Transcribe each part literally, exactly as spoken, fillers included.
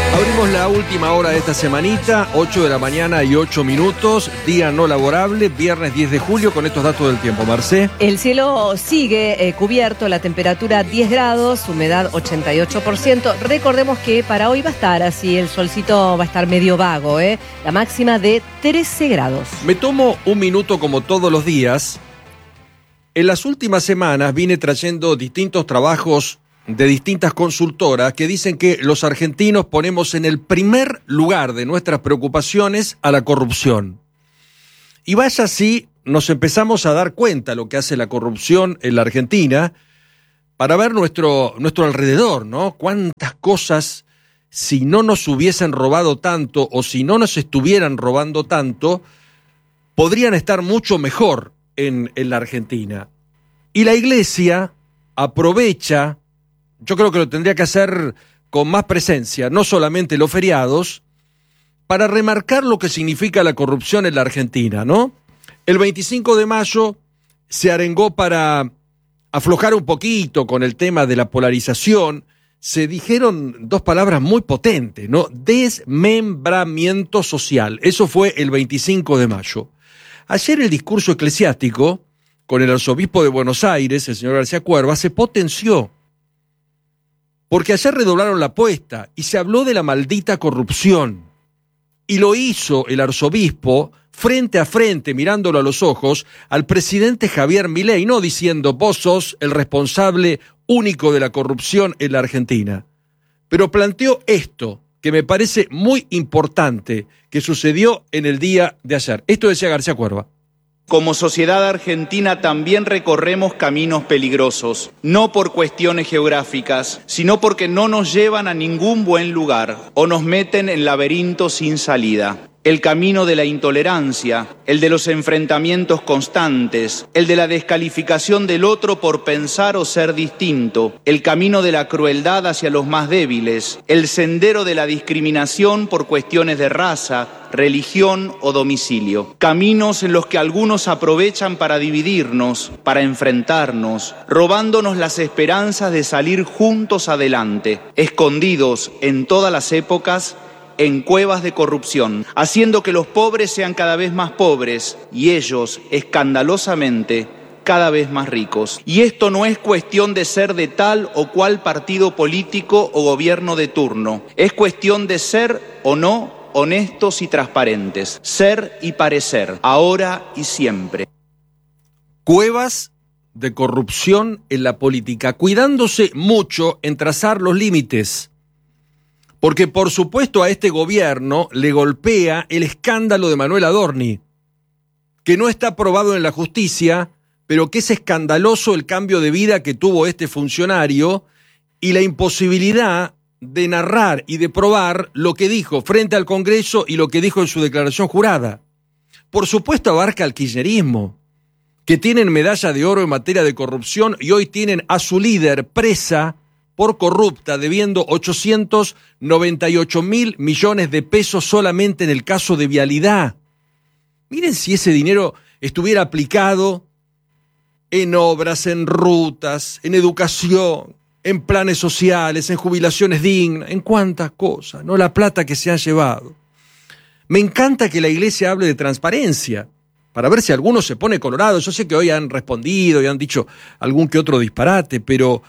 Abrimos la última hora de esta semanita, ocho de la mañana y ocho minutos, día no laborable, viernes diez de julio, con estos datos del tiempo. Marcé. El cielo sigue eh, cubierto, la temperatura diez grados, humedad ochenta y ocho por ciento. Recordemos que para hoy va a estar así, el solcito va a estar medio vago, ¿eh? La máxima de trece grados. Me tomo un minuto como todos los días. En las últimas semanas vine trayendo distintos trabajos de distintas consultoras que dicen que los argentinos ponemos en el primer lugar de nuestras preocupaciones a la corrupción. Y vaya si nos empezamos a dar cuenta de lo que hace la corrupción en la Argentina para ver nuestro, nuestro alrededor, ¿no? Cuántas cosas, si no nos hubiesen robado tanto o si no nos estuvieran robando tanto, podrían estar mucho mejor en, en la Argentina. Y la Iglesia aprovecha, yo creo que lo tendría que hacer con más presencia, no solamente los feriados, para remarcar lo que significa la corrupción en la Argentina, ¿no? El veinticinco de mayo se arengó para aflojar un poquito con el tema de la polarización. Se dijeron dos palabras muy potentes, ¿no? Desmembramiento social. Eso fue el veinticinco de mayo. Ayer el discurso eclesiástico, con el arzobispo de Buenos Aires, el señor García Cuerva, se potenció. Porque ayer redoblaron la apuesta y se habló de la maldita corrupción. Y lo hizo el arzobispo frente a frente, mirándolo a los ojos, al presidente Javier Milei, no diciendo vos sos el responsable único de la corrupción en la Argentina. Pero planteó esto, que me parece muy importante, que sucedió en el día de ayer. Esto decía García Cuerva. Como sociedad argentina también recorremos caminos peligrosos, no por cuestiones geográficas, sino porque no nos llevan a ningún buen lugar o nos meten en laberintos sin salida. El camino de la intolerancia, el de los enfrentamientos constantes, el de la descalificación del otro por pensar o ser distinto, el camino de la crueldad hacia los más débiles, el sendero de la discriminación por cuestiones de raza, religión o domicilio. Caminos en los que algunos aprovechan para dividirnos, para enfrentarnos, robándonos las esperanzas de salir juntos adelante, escondidos en todas las épocas en cuevas de corrupción, haciendo que los pobres sean cada vez más pobres y ellos, escandalosamente, cada vez más ricos. Y esto no es cuestión de ser de tal o cual partido político o gobierno de turno. Es cuestión de ser o no honestos y transparentes. Ser y parecer, ahora y siempre. Cuevas de corrupción en la política, cuidándose mucho en trazar los límites. Porque por supuesto a este gobierno le golpea el escándalo de Manuel Adorni, que no está probado en la justicia, pero que es escandaloso el cambio de vida que tuvo este funcionario y la imposibilidad de narrar y de probar lo que dijo frente al Congreso y lo que dijo en su declaración jurada. Por supuesto abarca al kirchnerismo, que tienen medalla de oro en materia de corrupción y hoy tienen a su líder presa por corrupta, debiendo ochocientos noventa y ocho mil millones de pesos solamente en el caso de vialidad. Miren si ese dinero estuviera aplicado en obras, en rutas, en educación, en planes sociales, en jubilaciones dignas, en cuántas cosas, ¿no? La plata que se han llevado. Me encanta que la Iglesia hable de transparencia, para ver si alguno se pone colorado. Yo sé que hoy han respondido y han dicho algún que otro disparate, pero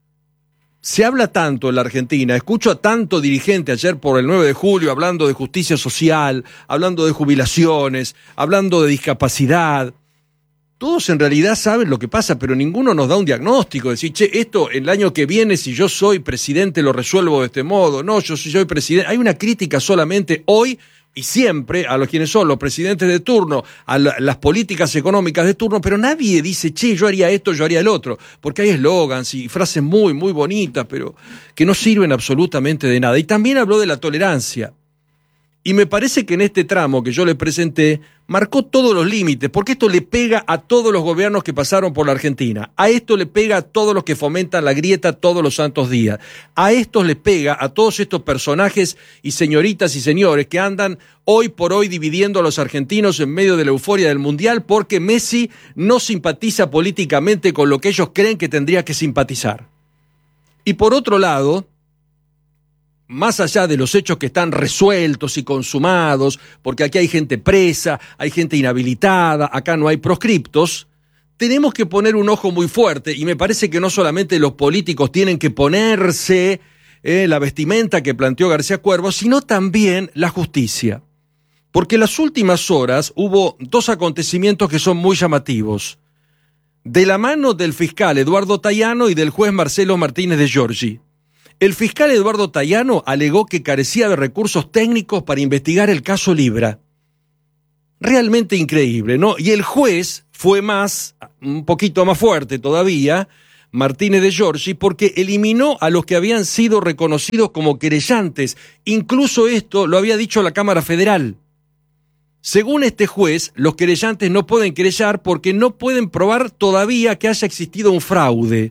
se habla tanto en la Argentina, escucho a tanto dirigente ayer por el nueve de julio hablando de justicia social, hablando de jubilaciones, hablando de discapacidad. Todos en realidad saben lo que pasa, pero ninguno nos da un diagnóstico, decir, che, esto el año que viene, si yo soy presidente, lo resuelvo de este modo. No, yo si soy presidente. Hay una crítica solamente hoy y siempre a los quienes son los presidentes de turno, a la, las políticas económicas de turno, pero nadie dice, che, yo haría esto, yo haría el otro, porque hay eslogans y frases muy, muy bonitas, pero que no sirven absolutamente de nada. Y también habló de la tolerancia. Y me parece que en este tramo que yo le presenté, marcó todos los límites, porque esto le pega a todos los gobiernos que pasaron por la Argentina. A esto le pega a todos los que fomentan la grieta todos los santos días. A esto le pega a todos estos personajes y señoritas y señores que andan hoy por hoy dividiendo a los argentinos en medio de la euforia del Mundial porque Messi no simpatiza políticamente con lo que ellos creen que tendría que simpatizar. Y por otro lado, más allá de los hechos que están resueltos y consumados, porque aquí hay gente presa, hay gente inhabilitada, acá no hay proscriptos, tenemos que poner un ojo muy fuerte, y me parece que no solamente los políticos tienen que ponerse eh, la vestimenta que planteó García Cuervo, sino también la justicia. Porque en las últimas horas hubo dos acontecimientos que son muy llamativos. De la mano del fiscal Eduardo Tayano y del juez Marcelo Martínez de Giorgi. El fiscal Eduardo Tayano alegó que carecía de recursos técnicos para investigar el caso Libra. Realmente increíble, ¿no? Y el juez fue más, un poquito más fuerte todavía, Martínez de Giorgi, porque eliminó a los que habían sido reconocidos como querellantes. Incluso esto lo había dicho la Cámara Federal. Según este juez, los querellantes no pueden querellar porque no pueden probar todavía que haya existido un fraude.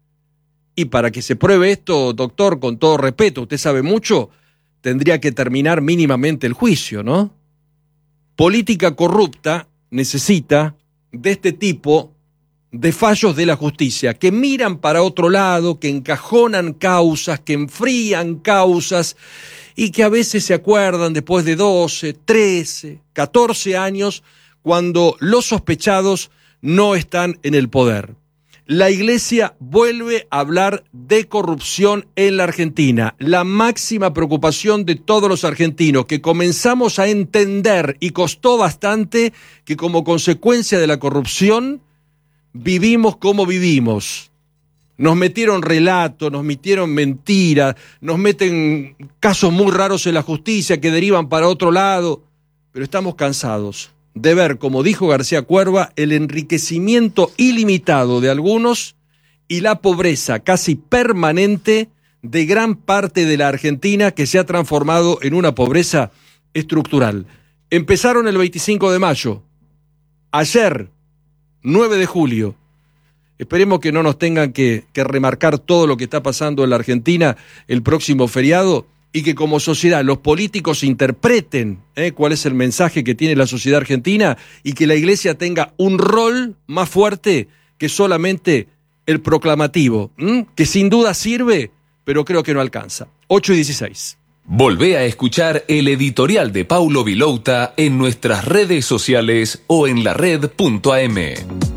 Y para que se pruebe esto, doctor, con todo respeto, usted sabe mucho, tendría que terminar mínimamente el juicio, ¿no? Política corrupta necesita de este tipo de fallos de la justicia, que miran para otro lado, que encajonan causas, que enfrían causas y que a veces se acuerdan después de doce, trece, catorce años cuando los sospechados no están en el poder. La Iglesia vuelve a hablar de corrupción en la Argentina, la máxima preocupación de todos los argentinos, que comenzamos a entender, y costó bastante, que como consecuencia de la corrupción vivimos como vivimos. Nos metieron relatos, nos metieron mentiras, nos meten casos muy raros en la justicia que derivan para otro lado, pero estamos cansados de ver, como dijo García Cuerva, el enriquecimiento ilimitado de algunos y la pobreza casi permanente de gran parte de la Argentina, que se ha transformado en una pobreza estructural. Empezaron el veinticinco de mayo. Ayer, nueve de julio. Esperemos que no nos tengan que, que remarcar todo lo que está pasando en la Argentina el próximo feriado, y que como sociedad los políticos interpreten eh, cuál es el mensaje que tiene la sociedad argentina, y que la Iglesia tenga un rol más fuerte que solamente el proclamativo, ¿m? que sin duda sirve, pero creo que no alcanza. ocho y dieciséis. Volvé a escuchar el editorial de Paulo Vilouta en nuestras redes sociales o en la red punto a eme.